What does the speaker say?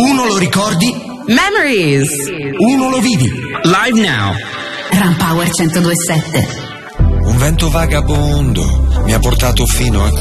Uno lo ricordi? Memories. Uno lo vivi. Live Now. Ram Power 102.7. Un vento vagabondo mi ha portato fino a qui.